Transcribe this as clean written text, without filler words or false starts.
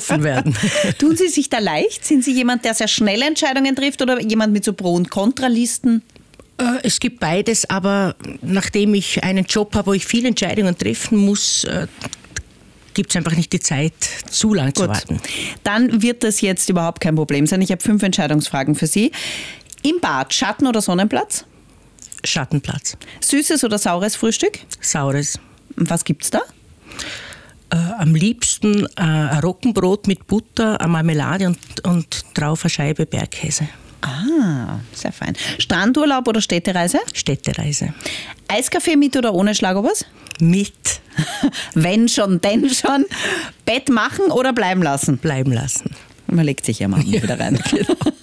getroffen werden. Tun Sie sich da leicht? Sind Sie jemand, der sehr schnell Entscheidungen trifft oder jemand mit so Pro- und Kontralisten? Es gibt beides, aber nachdem ich einen Job habe, wo ich viele Entscheidungen treffen muss, gibt es einfach nicht die Zeit, zu lang zu warten. Dann wird das jetzt überhaupt kein Problem sein. Ich habe 5 Entscheidungsfragen für Sie. Im Bad, Schatten- oder Sonnenplatz? Schattenplatz. Süßes oder saures Frühstück? Saures. Und was gibt's da? Am liebsten ein Roggenbrot mit Butter, eine Marmelade und drauf eine Scheibe Bergkäse. Ah, sehr fein. Strandurlaub oder Städtereise? Städtereise. Eiskaffee mit oder ohne Schlagobers? Mit. Wenn schon, denn schon. Bett machen oder bleiben lassen? Bleiben lassen. Man legt sich ja manchmal wieder rein.